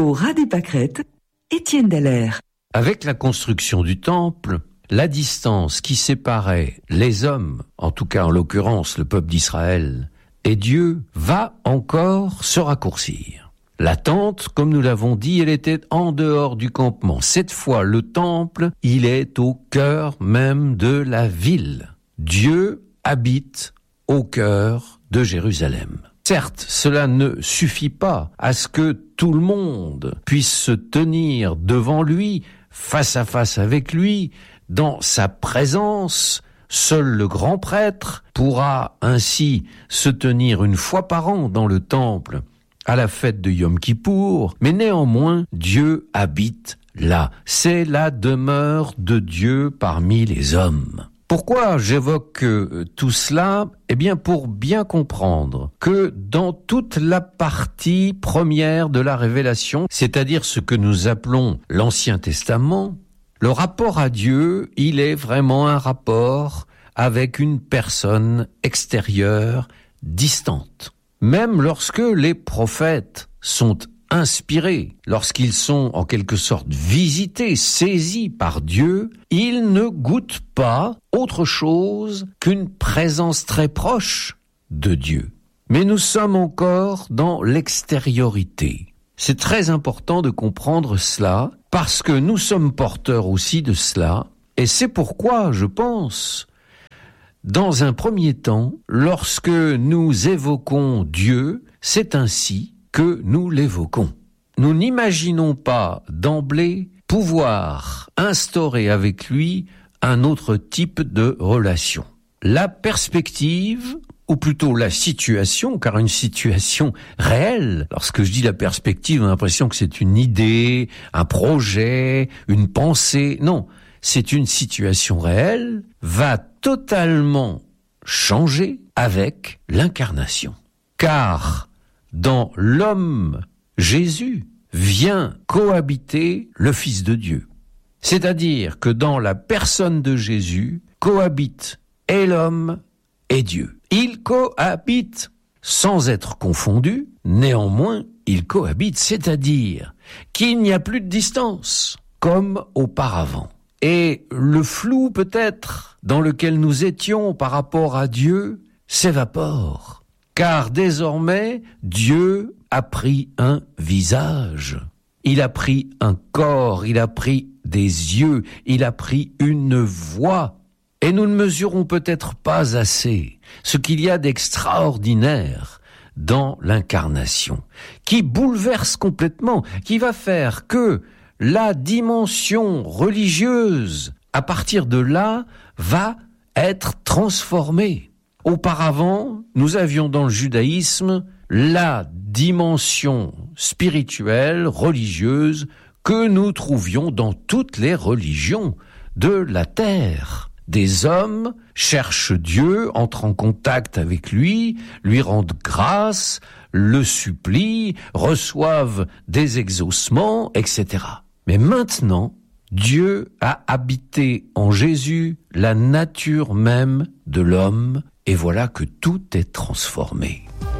Au ras des pâquerettes, Étienne Dallaire. Avec la construction du temple, la distance qui séparait les hommes, en tout cas en l'occurrence le peuple d'Israël, et Dieu, va encore se raccourcir. La tente, comme nous l'avons dit, elle était en dehors du campement. Cette fois, le temple, il est au cœur même de la ville. Dieu habite au cœur de Jérusalem. Certes, cela ne suffit pas à ce que tout le monde puisse se tenir devant lui, face à face avec lui, dans sa présence. Seul le grand prêtre pourra ainsi se tenir une fois par an dans le temple à la fête de Yom Kippour, mais néanmoins, Dieu habite là. C'est la demeure de Dieu parmi les hommes. Pourquoi j'évoque tout cela ? Eh bien, pour bien comprendre que dans toute la partie première de la Révélation, c'est-à-dire ce que nous appelons l'Ancien Testament, le rapport à Dieu, il est vraiment un rapport avec une personne extérieure, distante. Même lorsque les prophètes sont inspirés, lorsqu'ils sont en quelque sorte visités, saisis par Dieu, ils ne goûtent pas autre chose qu'une présence très proche de Dieu. Mais nous sommes encore dans l'extériorité. C'est très important de comprendre cela, parce que nous sommes porteurs aussi de cela, et c'est pourquoi, je pense, dans un premier temps, lorsque nous évoquons Dieu, c'est ainsi que nous l'évoquons. Nous n'imaginons pas d'emblée pouvoir instaurer avec lui un autre type de relation. La perspective, ou plutôt la situation, car une situation réelle, lorsque je dis la perspective, on a l'impression que c'est une idée, un projet, une pensée. Non, c'est une situation réelle, va totalement changer avec l'incarnation. Car dans l'homme, Jésus vient cohabiter le Fils de Dieu. C'est-à-dire que dans la personne de Jésus, cohabite et l'homme et Dieu. Ils cohabitent sans être confondus, néanmoins, ils cohabitent, c'est-à-dire qu'il n'y a plus de distance, comme auparavant. Et le flou peut-être dans lequel nous étions par rapport à Dieu s'évapore. Car désormais, Dieu a pris un visage, il a pris un corps, il a pris des yeux, il a pris une voix. Et nous ne mesurons peut-être pas assez ce qu'il y a d'extraordinaire dans l'incarnation, qui bouleverse complètement, qui va faire que la dimension religieuse, à partir de là, va être transformée. Auparavant, nous avions dans le judaïsme la dimension spirituelle, religieuse, que nous trouvions dans toutes les religions de la terre. Des hommes cherchent Dieu, entrent en contact avec lui rendent grâce, le supplient, reçoivent des exaucements, etc. Mais maintenant, Dieu a habité en Jésus la nature même de l'homme, et voilà que tout est transformé.